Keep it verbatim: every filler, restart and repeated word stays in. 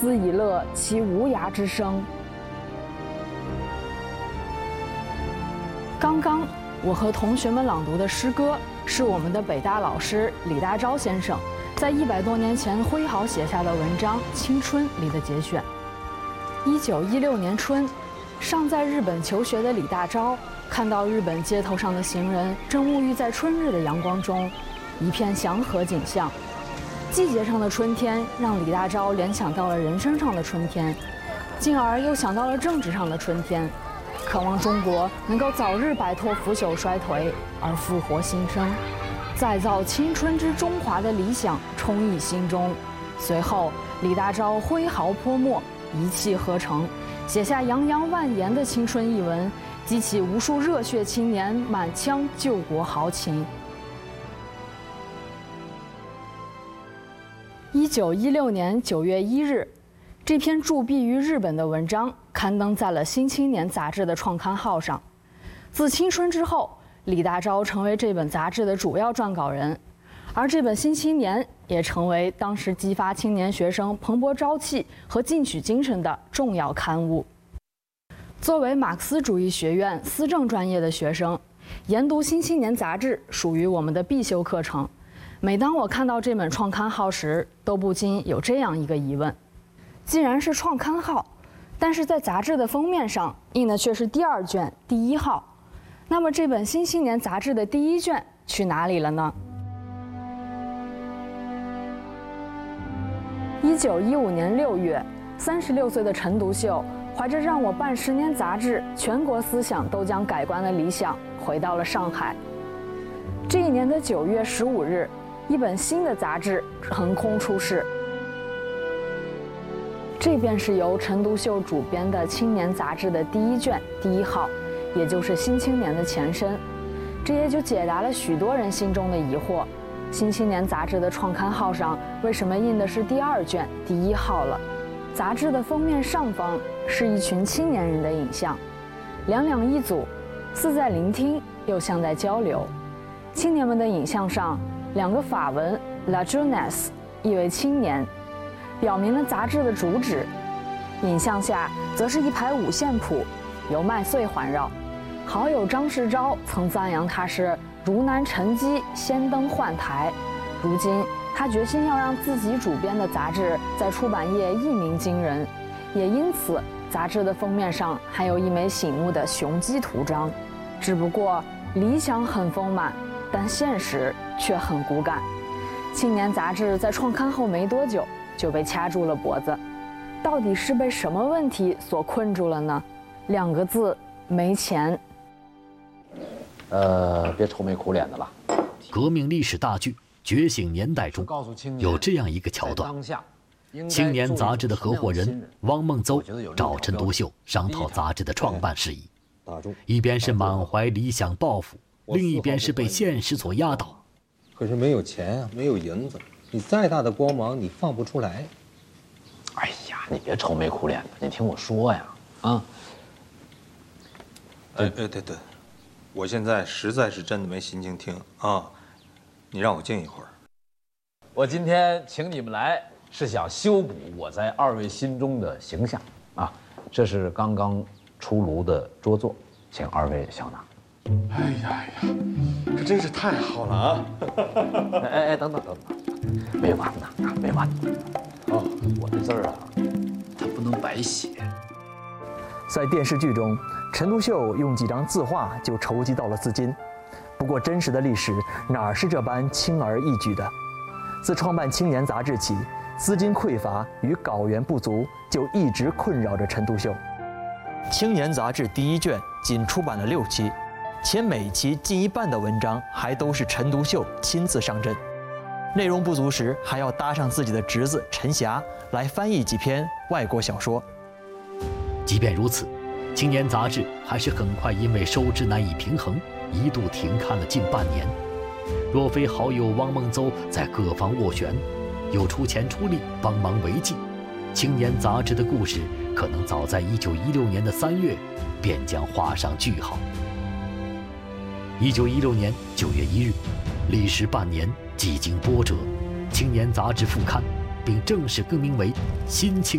子以乐其无涯之声。刚刚我和同学们朗读的诗歌，是我们的北大老师李大钊先生在一百多年前挥毫写下的文章《青春》里的节选。一九一六年春，尚在日本求学的李大钊看到日本街头上的行人正沐浴在春日的阳光中，一片祥和景象。季节上的春天让李大钊联想到了人生上的春天，进而又想到了政治上的春天，渴望中国能够早日摆脱腐朽衰颓而复活新生，再造青春之中华的理想充溢心中。随后，李大钊挥毫泼墨，一气呵成，写下洋洋万言的青春一文，激起无数热血青年满腔救国豪情。一九一六年九月一日，这篇驻避于日本的文章刊登在了《新青年》杂志的创刊号上。自青春之后，李大钊成为这本杂志的主要撰稿人，而这本《新青年》也成为当时激发青年学生蓬勃朝气和进取精神的重要刊物。作为马克思主义学院思政专业的学生，研读《新青年》杂志属于我们的必修课程。每当我看到这本创刊号时，都不禁有这样一个疑问：既然是创刊号，但是在杂志的封面上印的却是第二卷第一号，那么这本《新青年》杂志的第一卷去哪里了呢？一九一五年六月，三十六岁的陈独秀怀着让我办十年杂志，全国思想都将改观的理想，回到了上海。这一年的九月十五日，一本新的杂志横空出世，这便是由陈独秀主编的《青年》杂志的第一卷第一号，也就是《新青年》的前身。这也就解答了许多人心中的疑惑：《新青年》杂志的创刊号上为什么印的是第二卷第一号了？杂志的封面上方是一群青年人的影像，两两一组，似在聆听，又像在交流。青年们的影像上，两个法文 La Jeunesse 意为青年，表明了杂志的主旨。影像下则是一排五线谱，由麦穗环绕。好友张世钊曾赞扬他是如南沉积，先登换台。如今他决心要让自己主编的杂志在出版业一鸣惊人，也因此杂志的封面上还有一枚醒目的雄鸡图章。只不过理想很丰满，但现实却很骨感。青年杂志在创刊后没多久就被掐住了脖子，到底是被什么问题所困住了呢？两个字：没钱。 呃，别愁眉苦脸的了。 革命历史大剧《觉醒年代》中有这样一个桥段：青年杂志的合伙人汪孟邹找陈独秀商讨杂志的创办事宜，一边是满怀理想抱负，另一边是被现实所压倒。 可是没有钱啊，没有银子，你再大的光芒你放不出来。 哎呀，你别愁眉苦脸的，你听我说呀，啊。 哎哎对对，我现在实在是真的没心情听啊，你让我静一会儿。 我今天请你们来，是想修补我在二位心中的形象啊。这是刚刚出炉的拙作，请二位小拿。 哎呀呀，这真是太好了啊！ 哎哎，等等等等，没完呢，没完。哦，我这字儿啊，它不能白写。 在电视剧中，陈独秀用几张字画就筹集到了资金。不过，真实的历史哪是这般轻而易举的？自创办《青年》杂志起，资金匮乏与稿源不足就一直困扰着陈独秀。《青年》杂志第一卷仅出版了六期，且每期近一半的文章还都是陈独秀亲自上阵。内容不足时，还要搭上自己的侄子陈霞来翻译几篇外国小说。 即便如此，《青年》杂志还是很快因为收支难以平衡，一度停刊了近半年。若非好友汪孟邹在各方斡旋，又出钱出力帮忙维系，《青年》杂志的故事可能早在一九一六年的三月便将画上句号。一九一六年九月一日，历时半年，几经波折，《青年》杂志复刊，并正式更名为《新青》。